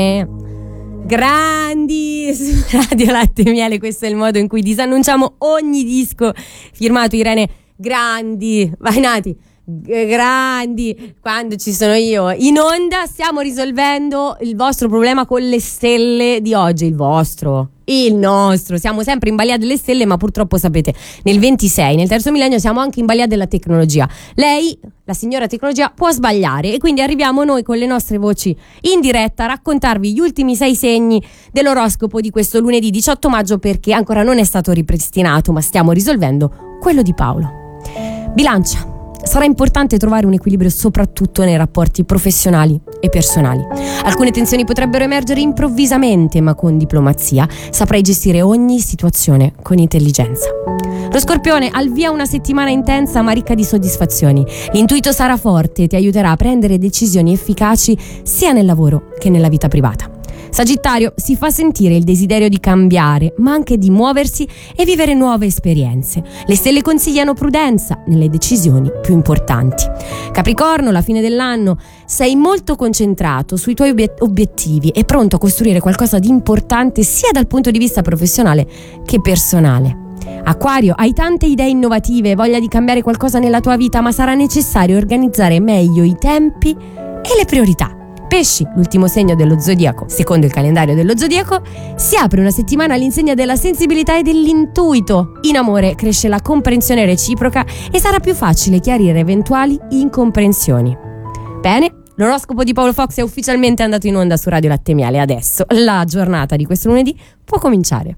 Grandi su Radio Latte e Miele, questo è il modo in cui disannunciamo ogni disco firmato Irene. Grandi, vai Nati, grandi. Quando ci sono io in onda stiamo risolvendo il vostro problema con le stelle di oggi. Il nostro, siamo sempre in balia delle stelle, ma purtroppo sapete, nel 26, nel terzo millennio, siamo anche in balia della tecnologia. Lei, la signora tecnologia, può sbagliare, e quindi arriviamo noi con le nostre voci in diretta a raccontarvi gli ultimi 6 segni dell'oroscopo di questo lunedì 18 maggio, perché ancora non è stato ripristinato, ma stiamo risolvendo quello di Paolo. Bilancia. Sarà importante trovare un equilibrio soprattutto nei rapporti professionali e personali. Alcune tensioni potrebbero emergere improvvisamente, ma con diplomazia saprai gestire ogni situazione con intelligenza. Lo Scorpione, al via una settimana intensa ma ricca di soddisfazioni. L'intuito sarà forte e ti aiuterà a prendere decisioni efficaci sia nel lavoro che nella vita privata. Sagittario, si fa sentire il desiderio di cambiare, ma anche di muoversi e vivere nuove esperienze. Le stelle consigliano prudenza nelle decisioni più importanti. Capricorno, la fine dell'anno, sei molto concentrato sui tuoi obiettivi e pronto a costruire qualcosa di importante sia dal punto di vista professionale che personale. Acquario, hai tante idee innovative e voglia di cambiare qualcosa nella tua vita, ma sarà necessario organizzare meglio i tempi e le priorità. Pesci, l'ultimo segno dello zodiaco, secondo il calendario dello zodiaco, si apre una settimana all'insegna della sensibilità e dell'intuito. In amore cresce la comprensione reciproca e sarà più facile chiarire eventuali incomprensioni. Bene, l'oroscopo di Paolo Fox è ufficialmente andato in onda su Radio Latte e Miele. Adesso la giornata di questo lunedì può cominciare.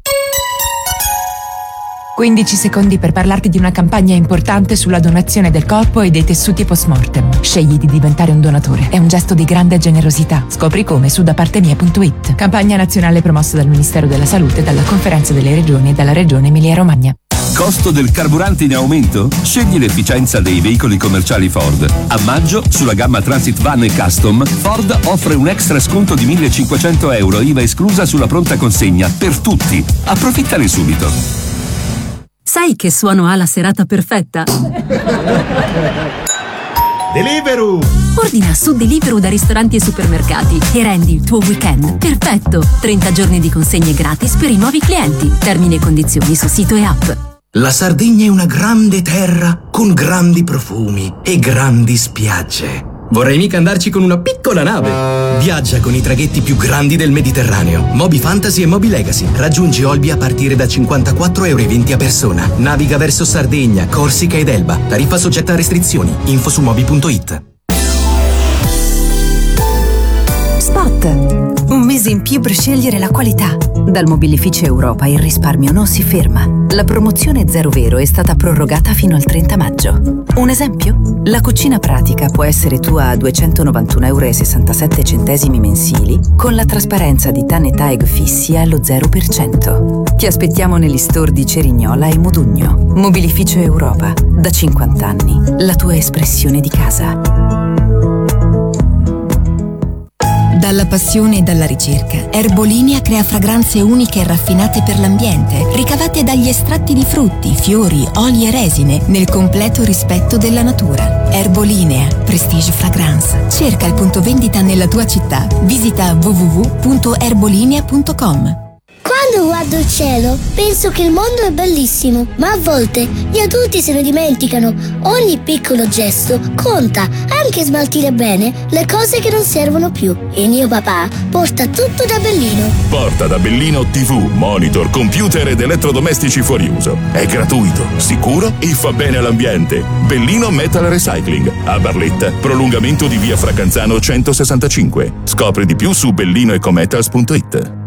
15 secondi per parlarti di una campagna importante sulla donazione del corpo e dei tessuti post-mortem. Scegli di diventare un donatore. È un gesto di grande generosità. Scopri come su dapartemia.it. Campagna nazionale promossa dal Ministero della Salute, dalla Conferenza delle Regioni e dalla Regione Emilia-Romagna. Costo del carburante in aumento? Scegli l'efficienza dei veicoli commerciali Ford. A maggio, sulla gamma Transit Van e Custom, Ford offre un extra sconto di €1.500, IVA esclusa sulla pronta consegna, per tutti. Approfittane subito. Sai che suono ha la serata perfetta? Deliveroo! Ordina su Deliveroo da ristoranti e supermercati e rendi il tuo weekend perfetto. 30 giorni di consegne gratis per i nuovi clienti. Termini e condizioni su sito e app. La Sardegna è una grande terra con grandi profumi e grandi spiagge. Vorrei mica andarci con una piccola nave. Viaggia con i traghetti più grandi del Mediterraneo. Moby Fantasy e Moby Legacy. Raggiungi Olbia a partire da €54,20 a persona. Naviga verso Sardegna, Corsica ed Elba. Tariffa soggetta a restrizioni. Info su moby.it. Spot. Un mese in più per scegliere la qualità. Dal Mobilificio Europa il risparmio non si ferma. La promozione Zero Vero è stata prorogata fino al 30 maggio. Un esempio? La cucina pratica può essere tua a €291,67 mensili con la trasparenza di TAN e TAEG fissi allo 0%. Ti aspettiamo negli store di Cerignola e Modugno. Mobilificio Europa. Da 50 anni. La tua espressione di casa. Dalla passione e dalla ricerca, Erbolinea crea fragranze uniche e raffinate per l'ambiente, ricavate dagli estratti di frutti, fiori, oli e resine, nel completo rispetto della natura. Erbolinea, Prestige Fragrance. Cerca il punto vendita nella tua città. Visita www.erbolinea.com. Quando guardo il cielo penso che il mondo è bellissimo, ma a volte gli adulti se ne dimenticano. Ogni piccolo gesto conta, anche smaltire bene le cose che non servono più. Il mio papà porta tutto da Bellino. Porta da Bellino TV, monitor, computer ed elettrodomestici fuori uso. È gratuito, sicuro e fa bene all'ambiente. Bellino Metal Recycling, a Barletta, prolungamento di via Fracanzano 165. Scopri di più su bellinoecometals.it.